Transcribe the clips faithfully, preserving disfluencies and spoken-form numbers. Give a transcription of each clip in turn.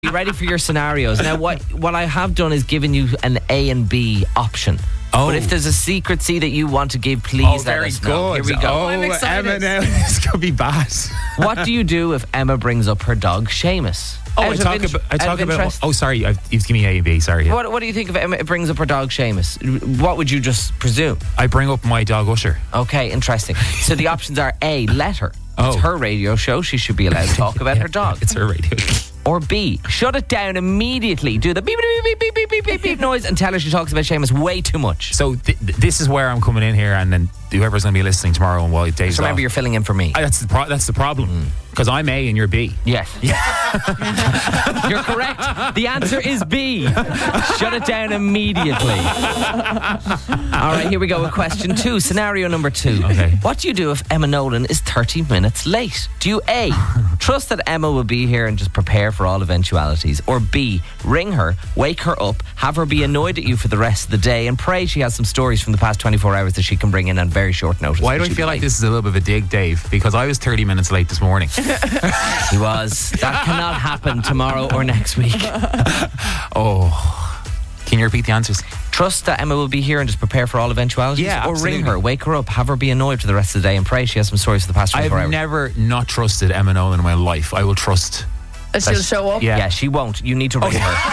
You ready for your scenarios? Now, what what I have done is given you an A and B option. Oh. But if there's a secret C that you want to give, please Oh, let very us know. good. Here we go. Oh, I'm excited. Emma, now this could be bad. What do you do if Emma brings up her dog, Seamus? Oh, Out I of talk int- about. I out talk of about. interest? Oh, sorry. I've, you've given me A and B. Sorry. Yeah. What, what do you think if Emma brings up her dog, Seamus? What would you just presume? I bring up my dog Usher. Okay, interesting. So the options are A, let her. Oh. It's her radio show. She should be allowed to talk about her dog. It's her radio. Or B, shut it down immediately. Do the beep, beep, beep, beep, beep, beep, beep, beep noise and tell her she talks about Seamus way too much. So th- th- this is where I'm coming in here, and then whoever's going to be listening tomorrow and while Dave's So remember, off. you're filling in for me. Uh, that's the pro- that's the problem because I'm A and you're B. Yes. You're correct. The answer is B. Shut it down immediately. All right, here we go with question two. Scenario number two. Okay. What do you do if Emma Nolan is thirty minutes late? Do you A, trust that Emma will be here and just prepare for all eventualities? Or B, ring her, wake her up, have her be annoyed at you for the rest of the day and pray she has some stories from the past twenty-four hours that she can bring in on very short notice? Why do I She'd feel be like late. this is a little bit of a dig, Dave? Because I was thirty minutes late this morning. He was. That cannot happen tomorrow or next week. Oh, can you repeat the answers? Trust that Emma will be here and just prepare for all eventualities. Yeah, or absolutely. ring her, wake her up, have her be annoyed for the rest of the day and pray she has some stories for the past twenty-four I've hours. never not trusted Emma Nolan in my life. I will trust. She'll show up. Yeah. Yeah, she won't. You need to ring her.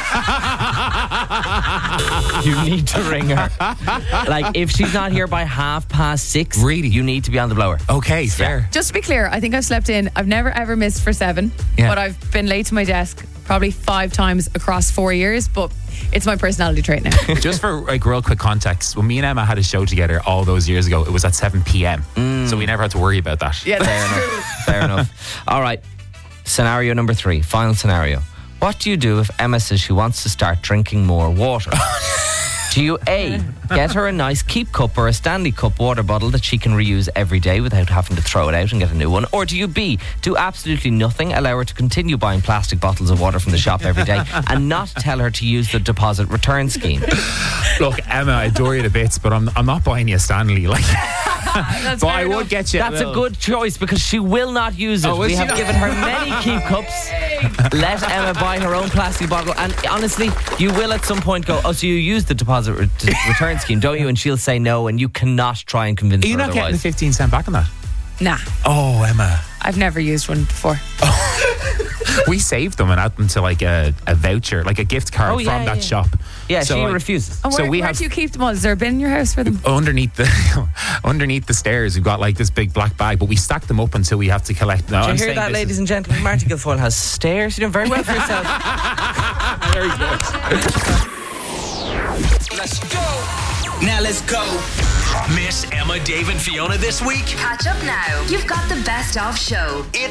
You need to ring her. Like, if she's not here by half past six, Really? you need to be on the blower. Okay, fair. Just to be clear, I think I've slept in. I've never ever missed for seven, Yeah. but I've been late to my desk probably five times across four years. But it's my personality trait now. Just for like real quick context, when me and Emma had a show together all those years ago, it was at seven p.m. So we never had to worry about that. Yeah, Fair that's true. enough. Fair enough. All right. Scenario number three. Final scenario. What do you do if Emma says she wants to start drinking more water? Do you A, get her a nice Keep Cup or a Stanley Cup water bottle that she can reuse every day without having to throw it out and get a new one? Or do you B, do absolutely nothing, allow her to continue buying plastic bottles of water from the shop every day and not tell her to use the deposit return scheme? Look, Emma, I adore you to bits, but I'm I'm not buying you a Stanley. Like, That's but fair I enough. would get you. That's a good choice because she will not use it. Oh, will we she have not? given her many Keep Cups. Let Emma buy her own plastic bottle. And honestly, you will at some point go, oh, so you use the deposit re- t- return scheme, don't you? And she'll say no, and you cannot try and convince Are you her not getting the otherwise. fifteen cent back on that? Nah, Oh, Emma. I've never used one before. We saved them and add them to like a, a voucher, like a gift card Oh, yeah, from that yeah. shop. Yeah, So she I- refuses. And So where, we where have- do you keep them all? Is there a bin in your house for them? Underneath the underneath the stairs, we've got like this big black bag, but we stack them up until we have to collect. No, Do you I'm hear saying that, this ladies is- and gentlemen? Marty Guilfoyle has stairs. You're doing very well for yourself. Very good. Let's go. Now let's go. Miss Emma, Dave, and Fiona this week? Catch up now. You've got the best of show.